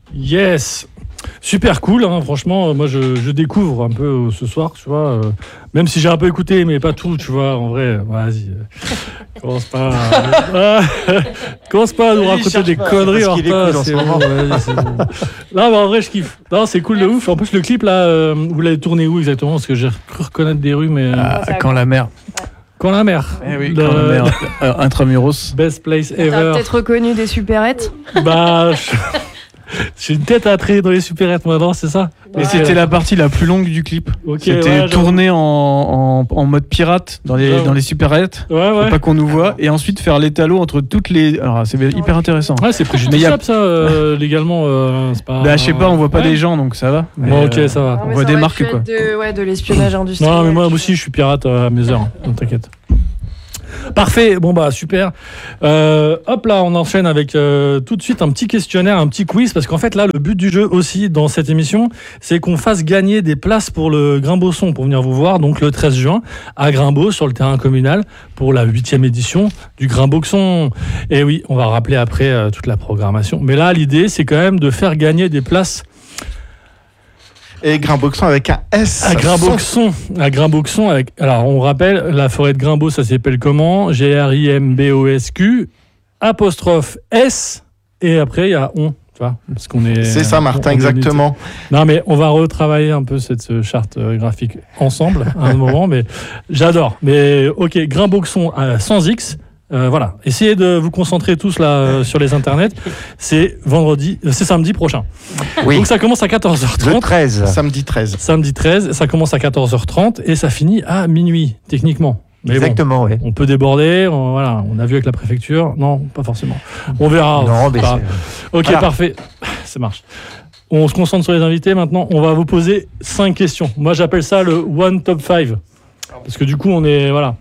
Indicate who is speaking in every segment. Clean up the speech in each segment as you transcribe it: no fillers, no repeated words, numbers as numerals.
Speaker 1: Yes. Super cool, hein, franchement. Moi, je découvre un peu ce soir, tu vois. Même si j'ai un peu écouté, mais pas tout, tu vois. En vrai, vas-y. Commence pas à nous raconter des conneries.
Speaker 2: Parce qu'il écoute en ce moment.
Speaker 1: Non, mais en vrai, je kiffe. Non, c'est cool de ouf. En plus, le clip, là, vous l'avez tourné où exactement? Parce que j'ai cru reconnaître des rues, mais...
Speaker 3: Quand la mer.
Speaker 1: Quand la mer.
Speaker 3: Eh oui, quand la mer. Intramuros.
Speaker 1: Best place ever.
Speaker 4: T'as peut-être reconnu des supérettes.
Speaker 1: Bah... J'ai une tête à traîner dans les supérettes maintenant, c'est ça?
Speaker 3: Et c'était la partie la plus longue du clip.
Speaker 1: Okay,
Speaker 3: c'était tourné en mode pirate dans les supérettes. Faut pas qu'on nous voit. Et ensuite faire l'étalo entre toutes les. Alors c'est hyper intéressant.
Speaker 1: Ouais, c'est préjudiciable ça, légalement. C'est pas...
Speaker 3: Bah, je sais pas, on voit pas des gens donc ça va.
Speaker 1: Bon, ok, ça va.
Speaker 3: On voit des marques quoi.
Speaker 4: De l'espionnage industriel.
Speaker 1: Non, mais moi aussi je suis pirate à mes heures, donc t'inquiète. Parfait, bon bah super. Hop là, on enchaîne avec tout de suite un petit questionnaire, un petit quiz, parce qu'en fait là, le but du jeu aussi dans cette émission, c'est qu'on fasse gagner des places pour le Grimbeau Son, pour venir vous voir, donc le 13 juin, à Grimbeau, sur le terrain communal, pour la 8e édition du Grimbeau Son. Et oui, on va rappeler après toute la programmation. Mais là, l'idée, c'est quand même de faire gagner des places.
Speaker 2: Et Grimboxon avec un S.
Speaker 1: À Grimboxon avec. Alors, on rappelle, la forêt de Grimbeau, ça s'appelle comment? Grimbosq, apostrophe S, et après, il y a on. Tu vois, parce qu'on est.
Speaker 2: C'est ça, Martin, exactement.
Speaker 1: Non, mais on va retravailler un peu cette charte graphique ensemble à un moment, mais j'adore. Mais ok, Grimboxon sans X. Voilà, essayez de vous concentrer tous là sur les internets. C'est samedi prochain.
Speaker 5: Oui.
Speaker 1: Donc ça commence à 14h30.
Speaker 5: Le 13.
Speaker 2: Samedi 13.
Speaker 1: Samedi 13, ça commence à 14h30 et ça finit à minuit, techniquement. Mais
Speaker 5: exactement,
Speaker 1: bon,
Speaker 5: oui.
Speaker 1: On peut déborder, on a vu avec la préfecture. Non, pas forcément. On verra.
Speaker 5: Non, mais
Speaker 1: ok, voilà. Parfait. Ça marche. On se concentre sur les invités maintenant. On va vous poser 5 questions. Moi, j'appelle ça le One Top 5. Parce que du coup, on est... Voilà.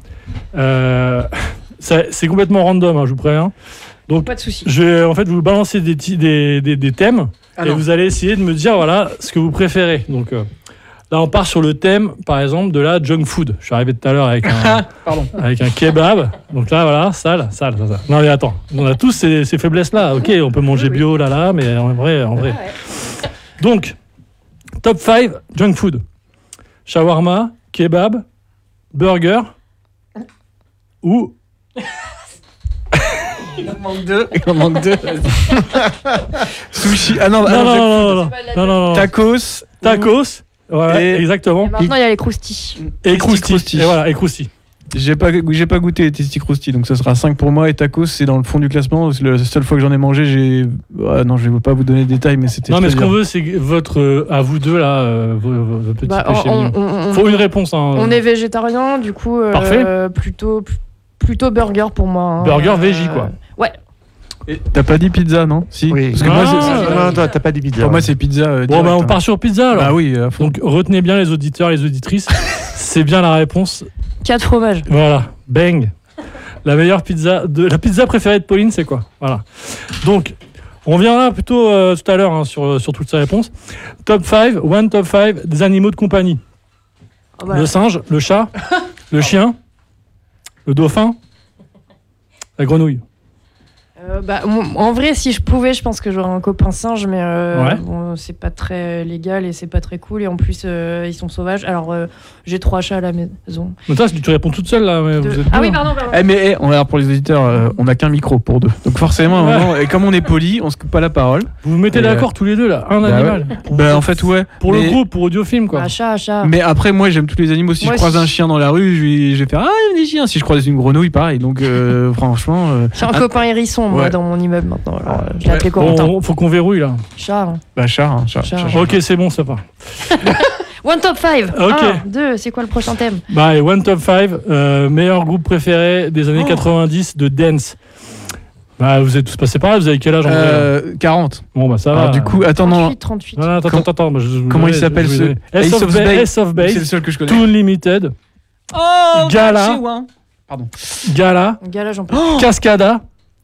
Speaker 1: C'est complètement random, hein, je vous préviens. Donc,
Speaker 4: pas de souci.
Speaker 1: Je vais en fait vous balancer des thèmes et vous allez essayer de me dire voilà ce que vous préférez. Donc là, on part sur le thème, par exemple, de la junk food. Je suis arrivé tout à l'heure avec un kebab. Donc là, voilà, sale. Non mais attends, on a tous ces faiblesses-là. Ok, on peut manger bio, mais en vrai. Ouais. Donc, top 5 junk food. Shawarma, kebab, burger ou...
Speaker 3: Il en manque deux. Sushi. Ah non. Tacos.
Speaker 1: Ouais, exactement.
Speaker 4: Et maintenant, il y a les croustilles.
Speaker 1: Et croustilles. Et voilà, et croustilles.
Speaker 3: J'ai pas goûté les Testi Croustilles, donc ça sera 5 pour moi. Et tacos, c'est dans le fond du classement. C'est la seule fois que j'en ai mangé. Non, je vais pas vous donner de détails, mais c'était.
Speaker 1: Non, mais ce qu'on veut, c'est à vous deux là, vos petits péchés. Faut une réponse. Hein.
Speaker 4: On est végétarien, du coup.
Speaker 1: Parfait.
Speaker 4: Plutôt burger pour moi. Hein.
Speaker 1: Burger veggie, quoi.
Speaker 4: Ouais.
Speaker 3: Et t'as pas dit pizza, non? Si.
Speaker 5: Oui.
Speaker 3: Parce que
Speaker 5: non, t'as pas dit pizza.
Speaker 3: Pour moi, c'est pizza.
Speaker 1: Bon, on part sur pizza alors.
Speaker 3: Ah oui.
Speaker 1: Donc retenez bien les auditeurs, les auditrices. C'est bien la réponse.
Speaker 4: 4 fromages.
Speaker 1: Voilà. Bang. La meilleure pizza la pizza préférée de Pauline, c'est quoi? Voilà. Donc, on reviendra plutôt tout à l'heure hein, sur toutes ces réponses. Top 5, one top 5 des animaux de compagnie. Oh, voilà. Le singe, le chat, le chien, le dauphin, la grenouille.
Speaker 4: En vrai, si je pouvais, je pense que j'aurais un copain singe, mais bon, c'est pas très légal et c'est pas très cool. Et en plus, ils sont sauvages. Alors, j'ai 3 chats à la maison.
Speaker 1: Mais toi, tu réponds toute seule là. Mais vous êtes
Speaker 4: oui, pardon.
Speaker 3: Pour les auditeurs, on n'a qu'un micro pour 2. Donc forcément, à un moment, et comme on est poli, on se coupe pas la parole.
Speaker 1: Vous vous mettez d'accord tous les deux là, un animal.
Speaker 3: Ouais. En fait, ouais.
Speaker 1: Pour le groupe, pour Audiofilm quoi.
Speaker 4: Chat.
Speaker 3: Mais après, moi, j'aime tous les animaux. Si je croise un chien dans la rue, je vais faire il y a des chiens. Si je croise une grenouille, pareil. Donc franchement.
Speaker 4: J'ai un copain hérisson moi dans mon immeuble maintenant. Alors, je l'ai appelé Corentin.
Speaker 1: Faut qu'on verrouille là.
Speaker 4: Chat.
Speaker 3: Chat.
Speaker 1: Ok, c'est bon, ça part.
Speaker 4: One top 5.
Speaker 1: Ok.
Speaker 4: 1, 2, c'est quoi le prochain thème?
Speaker 1: One top 5, meilleur groupe préféré des années 90 de dance. Vous êtes tous passés par là, vous avez quel âge en vrai
Speaker 3: 40.
Speaker 1: Bon ça va.
Speaker 3: Alors, du coup,
Speaker 4: 38.
Speaker 1: Non, attends.
Speaker 3: Comment il s'appelle ce
Speaker 1: Ace of Base.
Speaker 3: C'est le seul que je connais.
Speaker 1: Toon Limited. Gala.
Speaker 3: Pardon.
Speaker 1: Gala,
Speaker 4: j'en peux.
Speaker 1: Cascada.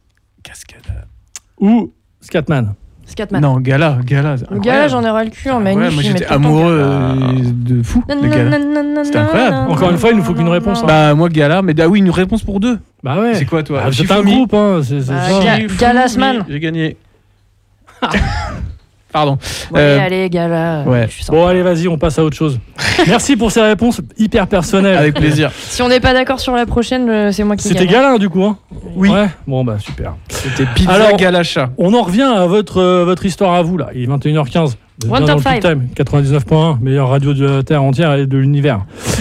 Speaker 1: Ou Scatman.
Speaker 3: Non, Gala,
Speaker 4: j'en ai ras le cul en magnifique.
Speaker 3: Ouais, moi j'étais amoureux de fou de Gala. C'était incroyable.
Speaker 1: Encore une fois, il nous faut qu'une réponse.
Speaker 3: Moi Gala, mais une réponse pour 2.
Speaker 1: Bah ouais.
Speaker 3: C'est quoi toi?
Speaker 1: C'est un groupe, hein.
Speaker 4: Galasman.
Speaker 3: J'ai gagné. Pardon.
Speaker 4: Allez, gars, là.
Speaker 3: Ouais.
Speaker 1: Bon, allez, vas-y, on passe à autre chose. Merci pour ces réponses hyper personnelles.
Speaker 3: Avec plaisir.
Speaker 4: Si on n'est pas d'accord sur la prochaine, c'est moi qui gagne.
Speaker 1: C'était Galin, du coup, hein?
Speaker 3: Oui.
Speaker 1: Ouais. Bon, bah, super.
Speaker 3: C'était Pizza
Speaker 1: Alors,
Speaker 3: Galacha.
Speaker 1: On en revient à votre histoire à vous, là. Il est 21h15. Vous êtes
Speaker 4: One
Speaker 1: bien
Speaker 4: top
Speaker 1: dans le
Speaker 4: five.
Speaker 1: Peak Time, 99.1, meilleure radio de la Terre entière et de l'univers.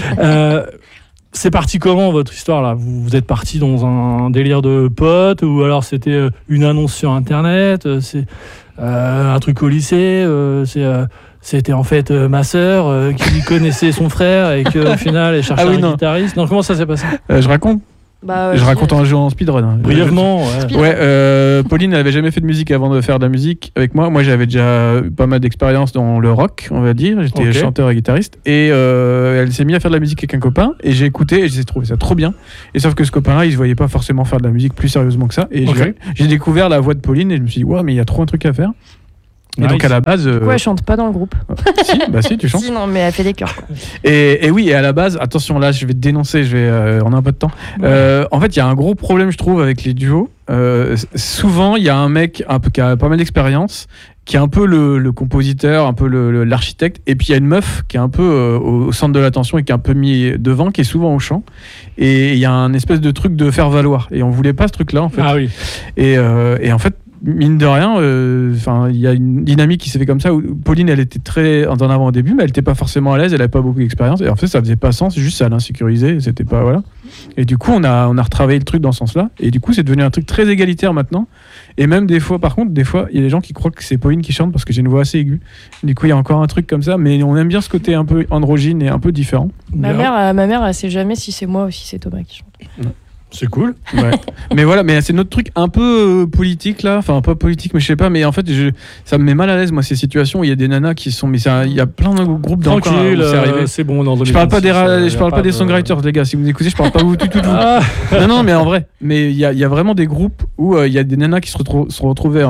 Speaker 1: C'est parti comment, votre histoire, là? Vous êtes parti dans un délire de potes, ou alors c'était une annonce sur Internet, c'est un truc au lycée, c'était en fait ma sœur qui connaissait son frère et qu'au final elle cherchait un guitariste. Non, comment ça s'est passé?
Speaker 3: Je raconte. Je raconte un jeu en speedrun.
Speaker 1: Brièvement,
Speaker 3: Pauline, elle avait jamais fait de musique avant de faire de la musique avec moi. Moi, j'avais déjà pas mal d'expérience dans le rock, on va dire. J'étais chanteur et guitariste. Et elle s'est mise à faire de la musique avec un copain. Et j'ai écouté et j'ai trouvé ça trop bien. Et sauf que ce copain-là, il se voyait pas forcément faire de la musique plus sérieusement que ça. Et j'ai découvert la voix de Pauline et je me suis dit, ouais, mais il y a trop un truc à faire. Et donc à la base.
Speaker 4: Pourquoi elle chante pas dans le groupe?
Speaker 3: Si, tu chantes.
Speaker 4: Si, non, mais elle fait des chœurs.
Speaker 3: Et oui, et à la base, attention, là, je vais te dénoncer, on a un peu de temps. En fait, il y a un gros problème, je trouve, avec les duos. Souvent, il y a un mec qui a pas mal d'expérience, qui est un peu le compositeur, un peu l'architecte, et puis il y a une meuf qui est un peu au centre de l'attention et qui est un peu mis devant, qui est souvent au chant. Et il y a un espèce de truc de faire valoir. Et on voulait pas ce truc-là, en fait.
Speaker 1: Ah oui.
Speaker 3: Et en fait, mine de rien, il y a une dynamique qui s'est fait comme ça où Pauline, elle était très en avant au début, mais elle n'était pas forcément à l'aise, elle n'avait pas beaucoup d'expérience, et en fait ça faisait pas sens, juste ça l'insécurisait, c'était pas voilà. Et du coup on a retravaillé le truc dans ce sens-là, et du coup c'est devenu un truc très égalitaire maintenant. Et même des fois il y a des gens qui croient que c'est Pauline qui chante parce que j'ai une voix assez aiguë. Du coup il y a encore un truc comme ça, mais on aime bien ce côté un peu androgyne et un peu différent.
Speaker 4: Ma mère elle sait jamais si c'est moi ou si c'est Thomas qui chante.
Speaker 1: C'est cool.
Speaker 3: Ouais. Mais voilà, mais c'est notre truc un peu politique là, enfin pas politique, mais je sais pas, mais en fait ça me met mal à l'aise moi ces situations où il y a des nanas qui sont, mais il y a plein de groupes dans le coin où c'est arrivé.
Speaker 1: C'est bon dans
Speaker 3: je parle pas des songwriters les gars, si vous écoutez, je parle pas vous tout. Non, mais en vrai, mais il y a vraiment des groupes où il y a des nanas qui se retrouvaient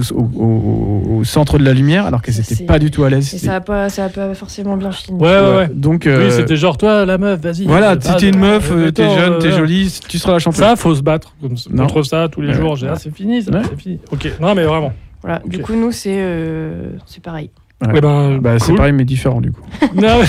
Speaker 3: au centre de la lumière alors qu'elles étaient pas du tout à l'aise.
Speaker 4: Et ça a pas forcément bien fini.
Speaker 1: Ouais.
Speaker 3: Donc
Speaker 1: oui, c'était genre toi la meuf, vas-y.
Speaker 3: Voilà, t'es une meuf, t'es jeune, t'es jolie, tu seras la championne.
Speaker 1: Ça, faut se battre contre ça tous les jours. C'est fini, c'est fini. Ok, non mais vraiment.
Speaker 4: Voilà. Du coup, nous, c'est pareil.
Speaker 3: Ouais. Cool. C'est pareil, mais différent du coup.
Speaker 1: Non,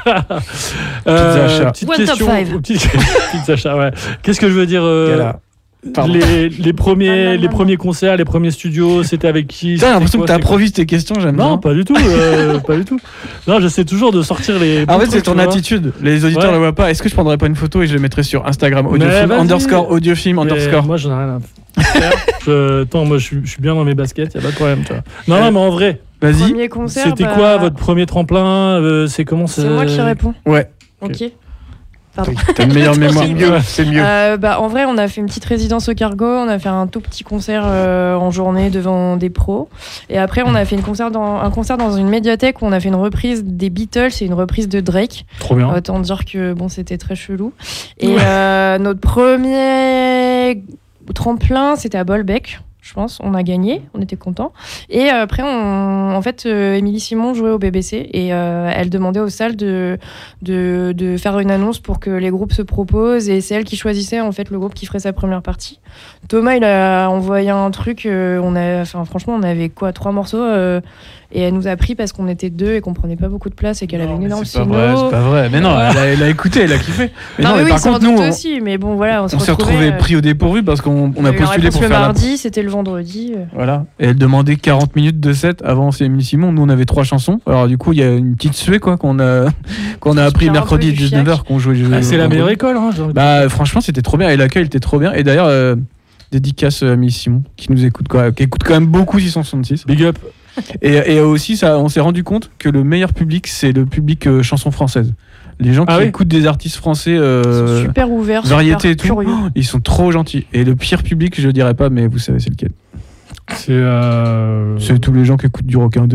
Speaker 3: petite
Speaker 1: question. Pizza chat, ouais. Qu'est-ce que je veux dire les premiers concerts, les premiers studios, c'était avec qui?
Speaker 3: T'as l'impression que t'improvises tes questions, j'aime bien.
Speaker 1: Non, pas du tout. Pas du tout. Non, j'essaie toujours de sortir les.
Speaker 3: En fait, c'est ton attitude. Les auditeurs ne le voient pas. Est-ce que je prendrais pas une photo et je la mettrais sur Instagram _audiofilm_
Speaker 1: Moi, j'en ai rien à faire. Attends, moi, je suis bien dans mes baskets, y a pas de problème, tu vois. Non, mais en vrai.
Speaker 3: Vas-y.
Speaker 4: Premier concert,
Speaker 1: c'était quoi votre premier tremplin? C'est comment?
Speaker 4: C'est moi qui réponds.
Speaker 3: Ouais.
Speaker 4: Ok. Pardon.
Speaker 3: T'as une meilleure mémoire.
Speaker 2: C'est mieux.
Speaker 4: En vrai, on a fait une petite résidence au Cargo, on a fait un tout petit concert en journée devant des pros. Et après, on a fait un concert dans une médiathèque où on a fait une reprise des Beatles et une reprise de Drake.
Speaker 1: Trop bien.
Speaker 4: Autant dire que c'était très chelou. Et notre premier tremplin, c'était à Bolbec. Je pense, on a gagné, on était contents. Et après, Émilie Simon jouait au BBC et elle demandait aux salles de faire une annonce pour que les groupes se proposent et c'est elle qui choisissait en fait le groupe qui ferait sa première partie. Thomas, il a envoyé un truc, franchement, on avait 3 morceaux et elle nous a pris parce qu'on était 2 et qu'on prenait pas beaucoup de place et qu'elle avait une énorme
Speaker 3: C'est pas vrai. Mais non, elle a écouté, elle a kiffé. Mais
Speaker 4: non, mais oui,
Speaker 3: par contre, nous,
Speaker 4: aussi, mais bon, voilà, on s'est
Speaker 3: retrouvés pris au dépourvu parce qu'on a postulé pour faire
Speaker 4: le mardi, c'était le vendredi.
Speaker 3: Voilà. Et elle demandait 40 minutes de set avant c'est Émilie Simon. Nous, on avait 3 chansons. Alors, du coup, il y a une petite suée qu'on a appris mercredi 19h qu'on jouait.
Speaker 1: C'est la meilleure école.
Speaker 3: Franchement, c'était trop bien. Et l'accueil était trop bien. Et d'ailleurs, dédicace à Émilie Simon qui nous écoute, qui écoute quand même beaucoup 666.
Speaker 1: Big up.
Speaker 3: Et aussi, on s'est rendu compte que le meilleur public, c'est le public chanson française. Les gens qui écoutent des artistes français,
Speaker 4: ils sont super ouverts,
Speaker 3: variété et
Speaker 4: super
Speaker 3: tout, ils sont trop gentils. Et le pire public, je dirais pas, mais vous savez c'est lequel.
Speaker 1: C'est
Speaker 3: tous les gens qui écoutent du rock 1-2.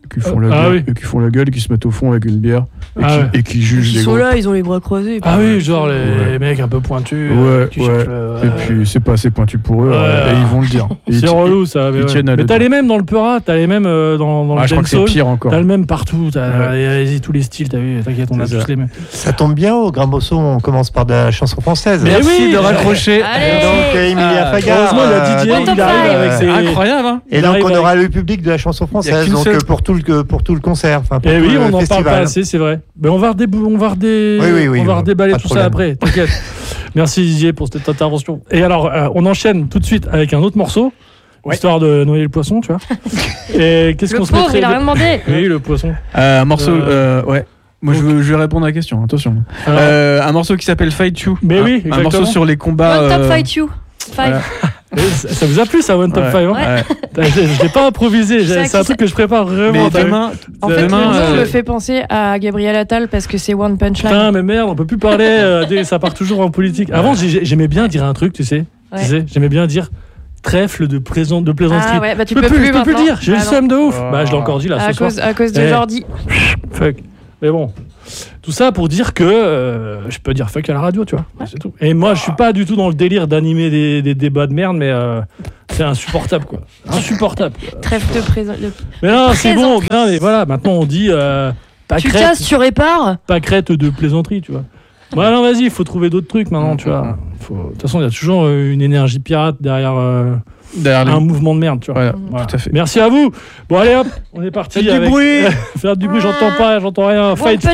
Speaker 3: qui font la gueule, qui se mettent au fond avec une bière et qui jugent les
Speaker 4: Ils sont
Speaker 3: groupes.
Speaker 4: là, ils ont les bras croisés.
Speaker 1: Ah oui, genre les mecs un peu pointus. Qui cherchent
Speaker 3: Et puis c'est pas assez pointu pour eux, et ils vont le dire.
Speaker 1: C'est relou ça. Mais t'as les mêmes dans le Peura, t'as les mêmes dans le
Speaker 3: je crois que c'est pire encore.
Speaker 1: T'as le même partout, t'as tous les styles, t'as vu, t'inquiète, on a tous les mêmes.
Speaker 5: Ça tombe bien, au Grain Bosso, on commence par de la chanson française.
Speaker 3: Merci de raccrocher.
Speaker 4: Allez.
Speaker 5: Donc, Emilia Faga.
Speaker 1: Heureusement, il y a Didier, il arrive avec ses...
Speaker 3: Incroyable, hein.
Speaker 5: Et donc, on aura le public de la chanson française, donc pour tout le concert.
Speaker 1: Et oui, on n'en parle pas assez, c'est vrai. Mais on va redéballer tout ça après, t'inquiète. Merci Didier pour cette intervention. Et alors, on enchaîne tout de suite avec un autre morceau, histoire de noyer le poisson, tu vois. Et qu'est-ce qu'on se mettrait?
Speaker 4: Il a rien demandé.
Speaker 1: Oui, le poisson.
Speaker 3: Un morceau, Moi, je vais répondre à la question, attention. Un morceau qui s'appelle Fight You.
Speaker 1: Mais oui,
Speaker 3: un morceau sur les combats.
Speaker 4: One Top Fight You.
Speaker 3: Voilà.
Speaker 1: Ça vous a plu ça, One Top 5 hein? Je l'ai pas improvisé, c'est un truc que je prépare vraiment.
Speaker 3: Mais demain,
Speaker 4: le nom me fait penser à Gabriel Attal parce que c'est One Punchline.
Speaker 1: Putain, mais merde, on peut plus parler, ça part toujours en politique. Avant, j'aimais bien dire un truc, tu sais. J'aimais bien dire trèfle de plaisanterie.
Speaker 4: Ah ouais, bah tu
Speaker 1: peux plus
Speaker 4: maintenant.
Speaker 1: Le dire, j'ai le seum de ouf. Bah je l'ai encore dit là ce soir.
Speaker 4: À cause de Jordi.
Speaker 1: Fuck. Mais bon, tout ça pour dire que je peux dire fuck à la radio, tu vois. C'est tout. Et moi, je suis pas du tout dans le délire d'animer des débats de merde, mais c'est insupportable, quoi. Insupportable.
Speaker 4: Trêve de présent.
Speaker 1: Mais non, c'est bon. Non, mais voilà, maintenant on dit
Speaker 4: tu casses, tu répares.
Speaker 1: Pas crête de plaisanterie, tu vois. Bah non, vas-y, il faut trouver d'autres trucs maintenant, tu vois. De toute façon, il y a toujours une énergie pirate derrière un mouvement de merde, tu vois.
Speaker 3: Voilà. Tout à fait.
Speaker 1: Merci à vous. Bon, allez hop, on est parti.
Speaker 2: Faites du bruit.
Speaker 1: Faire du bruit, j'entends rien.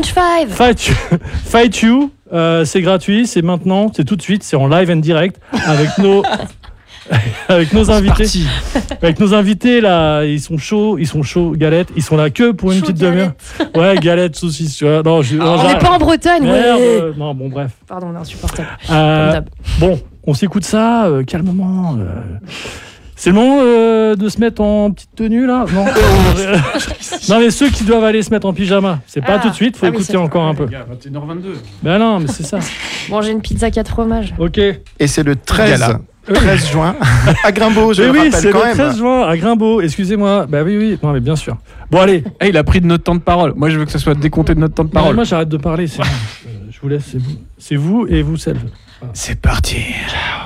Speaker 1: Fight You, c'est gratuit, c'est maintenant, c'est tout de suite, c'est en live and direct avec nos invités. Avec nos invités là, ils sont chauds, galettes, ils sont là que pour une petite demi-heure. Ouais, galettes, saucisses, tu vois. Non,
Speaker 4: on n'est pas en Bretagne, ouais.
Speaker 1: Non, bon, bref.
Speaker 4: Pardon, on est insupportable.
Speaker 1: Bon, on s'écoute ça calmement. C'est le moment de se mettre en petite tenue là. Non. Non, mais ceux qui doivent aller se mettre en pyjama, c'est pas tout de suite, faut écouter encore un peu.
Speaker 3: 21h22.
Speaker 1: Ben non, mais c'est ça.
Speaker 4: Bon, j'ai une pizza 4 fromages.
Speaker 1: Ok.
Speaker 2: Et c'est le 13 juin à Grimbaud, je le rappelle
Speaker 1: c'est
Speaker 2: quand
Speaker 1: le
Speaker 2: même.
Speaker 1: 13 juin à Grimbaud, excusez-moi. Bah oui, non mais bien sûr. Bon allez.
Speaker 3: Il a pris de notre temps de parole. Moi je veux que ça soit décompté de notre temps de parole.
Speaker 1: Non, moi j'arrête de parler, je vous laisse, c'est vous et vous, Selve.
Speaker 3: C'est parti. Ciao.